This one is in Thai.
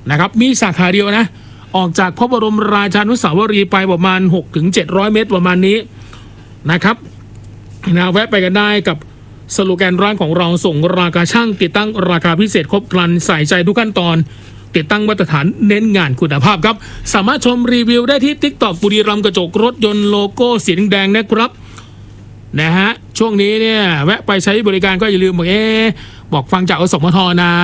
นะครับมีสาขาเดียวนะออกจากพระบรมราชานุสาวรีย์ไปประมาณ 6-700 เมตรประมาณนี้นะครับนะแวะไปกันได้กับสโลแกนร้านของเราส่งราคาช่างติดตั้งราคาพิเศษครบครันใส่ใจทุกขั้นตอนติดตั้งมาตรฐานเน้นงานคุณภาพครับสามารถชมรีวิวได้ที่ TikTok บุรีรัมย์กระจกรถยนต์โลโก้สีแดงๆนะครับนะฮะช่วงนี้เนี่ยแวะไปใช้บริการก็อย่าลืมบอกฟังจากอสมทนะ